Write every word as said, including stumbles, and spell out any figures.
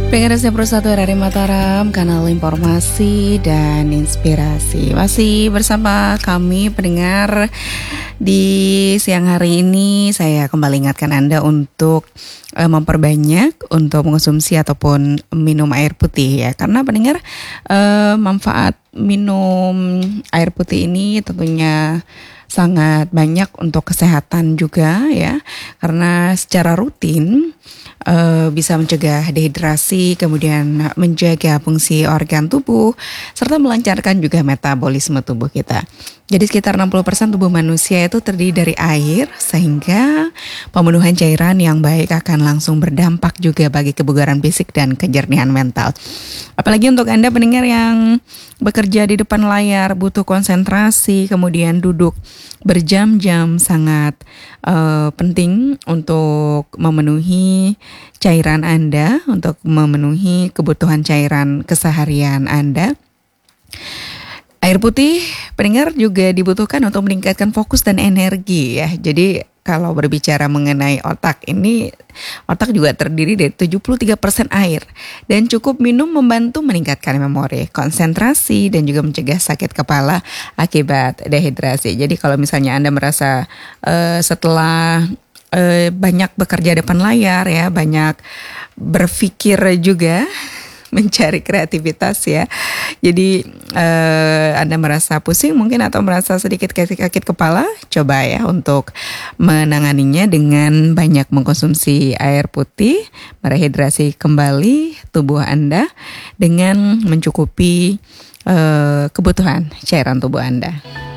Pendengar Setiap Satu R R I Mataram, kanal informasi dan inspirasi. Masih bersama kami pendengar di siang hari ini. Saya kembali ingatkan Anda untuk uh, memperbanyak untuk mengonsumsi ataupun minum air putih ya. Karena pendengar uh, manfaat minum air putih ini tentunya sangat banyak untuk kesehatan juga ya. Karena secara rutin Uh, bisa mencegah dehidrasi, kemudian menjaga fungsi organ tubuh, serta melancarkan juga metabolisme tubuh kita. Jadi sekitar enam puluh persen tubuh manusia itu terdiri dari air, sehingga pemenuhan cairan yang baik akan langsung berdampak juga bagi kebugaran fisik dan kejernihan mental. Apalagi untuk Anda pendengar yang bekerja di depan layar, butuh konsentrasi, kemudian duduk berjam-jam, sangat uh, penting untuk memenuhi cairan Anda, untuk memenuhi kebutuhan cairan keseharian Anda. Air putih pendengar juga dibutuhkan untuk meningkatkan fokus dan energi ya. Jadi kalau berbicara mengenai otak ini, otak juga terdiri dari tujuh puluh tiga persen air. Dan cukup minum membantu meningkatkan memori, konsentrasi, dan juga mencegah sakit kepala akibat dehidrasi. Jadi kalau misalnya Anda merasa uh, setelah uh, banyak bekerja depan layar ya, banyak berpikir juga, mencari kreativitas ya. Jadi eh, Anda merasa pusing mungkin atau merasa sedikit sakit kepala, coba ya untuk menanganinya dengan banyak mengkonsumsi air putih, merehidrasi kembali tubuh Anda dengan mencukupi eh, kebutuhan cairan tubuh Anda.